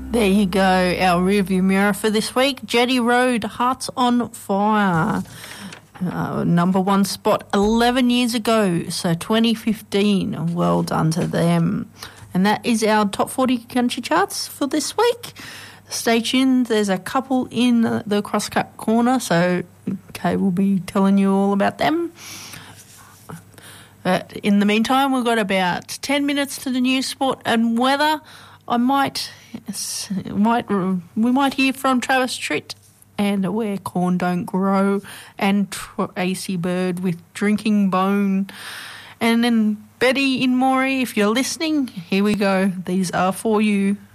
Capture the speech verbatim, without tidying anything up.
There you go, our rearview mirror for this week. Jetty Road, Hearts on Fire. Uh, number one spot eleven years ago, so twenty fifteen. Well done to them. And that is our top forty country charts for this week. Stay tuned. There's a couple in the crosscut corner, so Kay will be telling you all about them. But in the meantime, we've got about ten minutes to the news, sport and weather. I might, might, we might hear from Travis Tritt and Where Corn Don't Grow, and Tracy Bird with Drinking Bone. And then Betty in Moree, if you're listening, here we go. These are for you.